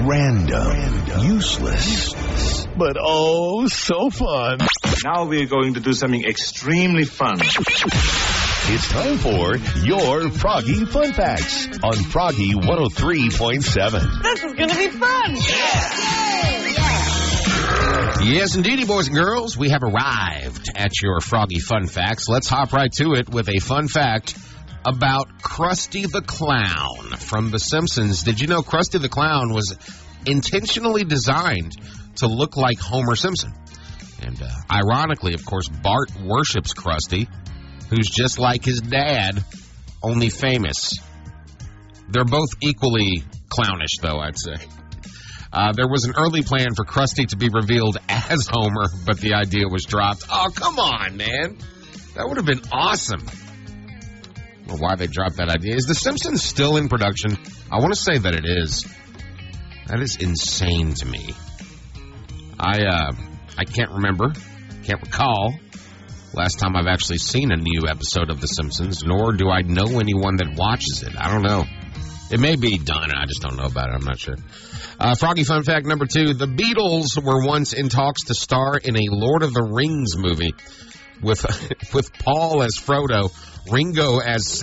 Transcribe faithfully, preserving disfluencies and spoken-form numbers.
Random. Random. Useless. Useless. But oh, so fun. Now we're going to do something extremely fun. It's time for Your Froggy Fun Facts on Froggy one oh three point seven. This is going to be fun. Yeah. Yeah. Yes, indeedy, boys and girls. We have arrived at Your Froggy Fun Facts. Let's hop right to it with a fun fact about Krusty the Clown from The Simpsons. Did you know Krusty the Clown was intentionally designed to look like Homer Simpson? And uh, ironically, of course, Bart worships Krusty, who's just like his dad, only famous. They're both equally clownish, though, I'd say. Uh, there was an early plan for Krusty to be revealed as Homer, but the idea was dropped. Oh, come on, man. That would have been awesome. Well, why they dropped that idea. Is The Simpsons still in production? I want to say that it is. That is insane to me. I, uh, I can't remember, can't recall last time I've actually seen a new episode of The Simpsons, nor do I know anyone that watches it. I don't know. It may be done, and I just don't know about it. I'm not sure. Uh, Froggy fun fact number two. The Beatles were once in talks to star in a Lord of the Rings movie with, with Paul as Frodo, Ringo as